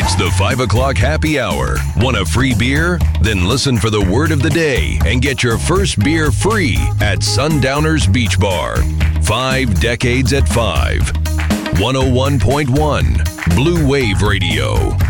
It's the 5 o'clock happy hour. Want a free beer? Then listen for the word of the day and get your first beer free at Sundowners Beach Bar. 5 decades at 5. 101.1 Blue Wave Radio.